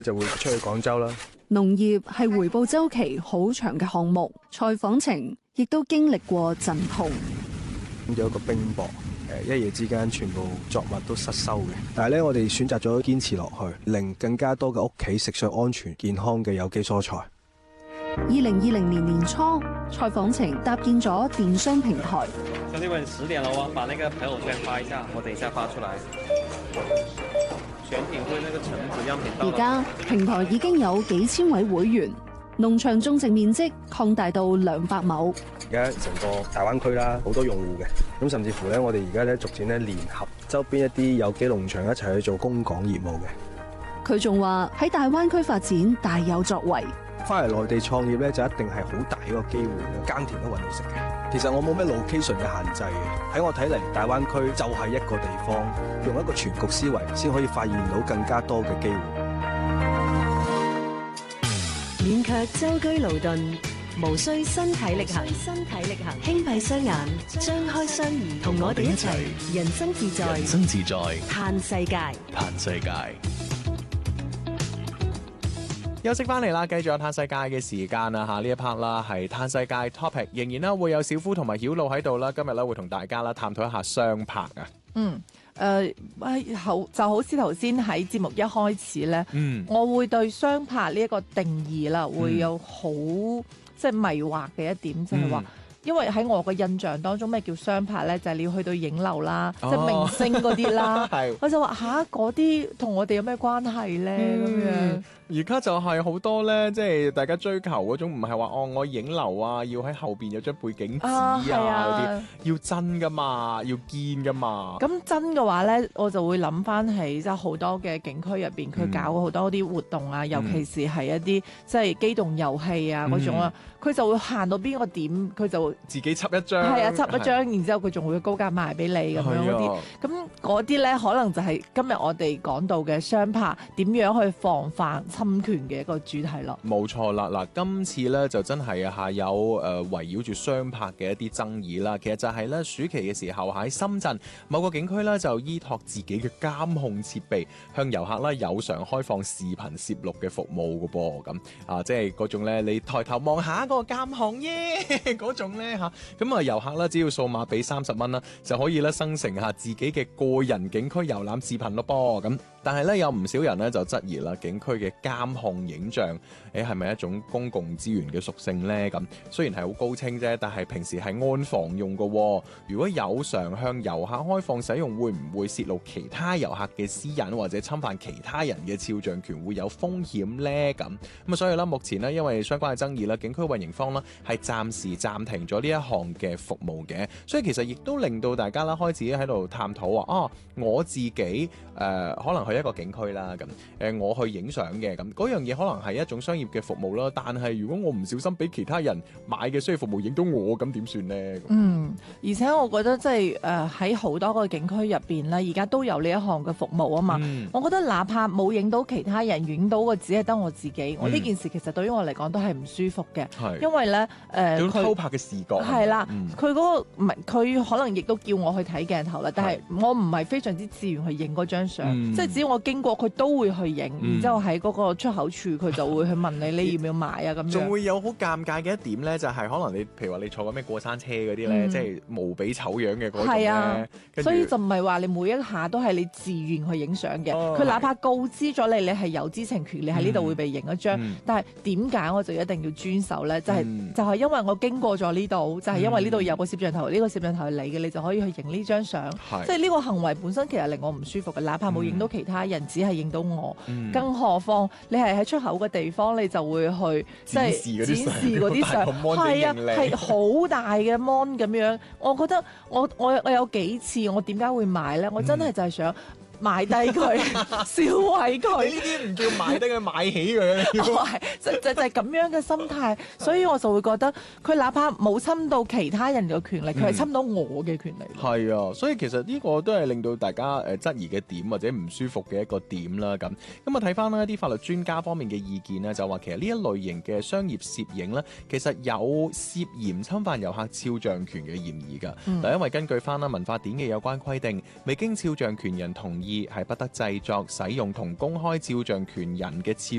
就會出去廣州啦。 農業係回報週期好長嘅項目，蔡訪程亦都經歷過陣痛。 有一個冰雹，一夜之間全部作物都失收嘅。但係咧，我哋選擇咗堅持落去，令更加多嘅屋企食上安全健康嘅有機蔬菜。 2020年年初，蔡訪程搭建咗電商平台。 兄弟們，10點了哦，把那個朋友圈發一下，我等一下發出來。選品會那個橙子樣品到。 而家平台已經有幾千位會員，農場種植面積擴大到200畝。 而家成個大灣區啦，好多用戶嘅，咁甚至乎咧，我哋而家咧逐漸咧聯合周邊一啲有機農場一齊去做供港業務嘅。 佢仲話喺大灣區發展大有作為。 翻嚟內地創業咧，就一定係好大一個機會，耕田都揾到食嘅。其實我冇咩 location 嘅限制嘅，喺我睇嚟，大灣區就係一個地方，用一個全局思維，先可以發現到更加多嘅機會。 免卻舟車勞頓，無需身體力行，輕閉雙眼，張開雙耳，同我哋一齊人生自在，嘆世界。 休息翻嚟啦，繼續有嘆世界嘅時間啦嚇，呢一 part 啦係嘆世界 topic， 仍然啦會有小夫同埋曉露喺度啦，今日咧會同大家啦探討一下雙拍啊。 就好似頭先喺節目一開始咧，我會對雙拍呢一個定義啦，會有好即係迷惑嘅一點，就係話。因為喺我嘅印象當中，咩叫雙拍咧？就係你要去到影樓啦，即係明星嗰啲啦。我就話吓，嗰啲同我哋有咩關係咧？咁樣而家就係好多咧，即係大家追求嗰種，唔係話我影樓啊，要喺後邊有張背景紙啊嗰啲，要真噶嘛，要堅噶嘛。 咁真嘅話咧，我就會諗翻起即係好多嘅景區入邊，佢搞過好多啲活動啊，尤其是係一啲即係機動遊戲啊嗰種啊，佢就會行到邊個點，佢就自己輯一張， 係啊，輯一張，然之後佢仲會高價賣俾你咁樣嗰啲，咁嗰啲咧可能就係今日我哋講到嘅雙拍點樣去防範侵權嘅一個主題咯。 冇錯啦，嗱，今次咧就真係有圍繞住雙拍嘅一啲爭議啦。其實就係咧暑期嘅時候喺深圳某個景區咧就依託自己嘅監控設備，向遊客咧有償開放視頻攝錄嘅服務嘅噃，咁啊即係嗰種咧你抬頭望下嗰個監控耶嗰種咧嚇，咁啊遊客咧只要數碼俾30蚊啦，就可以咧生成下自己嘅個人景區遊覽視頻咯噃咁。但係咧有唔少人咧就質疑啦，景區嘅監控影像，係咪一種公共資源嘅屬性呢？咁雖然係好高清啫，但係平時係安防用嘅。如果有償向遊客開放使用，會唔會泄露其他遊客嘅私隱或者侵犯其他人嘅肖像權，會有風險呢？咁啊，所以咧目前呢，因為相關嘅爭議啦，景區運營方呢係暫時暫停咗呢一項嘅服務嘅。所以其實亦都令到大家啦開始喺度探討話，我自己可能去一個景區啦，咁我去影相嘅，咁嗰樣嘢可能係一種商業嘅服務啦。但係如果我唔小心俾其他人買嘅商業服務影到我，咁點算呢？ 而且我覺得即係喺好多個景區入邊咧，而家都有呢一項嘅服務啊嘛。我覺得哪怕冇影到其他人，影到個只係得我自己，我呢件事其實對於我嚟講都係唔舒服嘅，因為咧偷拍嘅視覺係啦，佢嗰個唔係佢可能亦都叫我去睇鏡頭啦，但係我唔係非常之自願去影嗰張相，即係只要我經過佢都會去影，然之後喺嗰個出口處佢就會去問你要唔要買啊咁樣。 仲會有好尷尬嘅一點咧，就係可能你譬如話你坐緊咩過山車嗰啲咧，即係無比醜樣嘅嗰種咧， 所以就唔係話你每一下都係你自願去影相嘅，佢哪怕告知咗你係有知情權，你喺呢度會被影一張，但係點解我就一定要遵守咧？就係因為我經過咗呢度，就係因為呢度有個攝像頭，呢個攝像頭係你嘅，你就可以去影呢張相。即係呢個行為本身其實令我唔舒服嘅，哪怕冇影到其他人，只係影到我，更何況你係喺出口嘅地方，你就會去即係展示嗰啲相，係啊，係好大嘅 mon 咁樣。我覺得我有幾次我點解會買咧？我真係就係想買低佢，銷毀佢。 你呢啲唔叫買低佢，買起佢。 就係咁樣嘅心態，所以我就會覺得佢哪怕冇侵到其他人嘅權利，佢係侵到我嘅權利。 係啊，所以其實呢個都係令到大家質疑嘅點或者唔舒服嘅一個點啦。咁啊睇翻一啲法律專家方面嘅意見咧，就話其實呢一類型嘅商業攝影咧，其實有涉嫌侵犯遊客肖像權嘅嫌疑㗎。因為根據翻文化典嘅有關規定，未經肖像權人同意意係不得製作、使用同公開照像權人嘅肖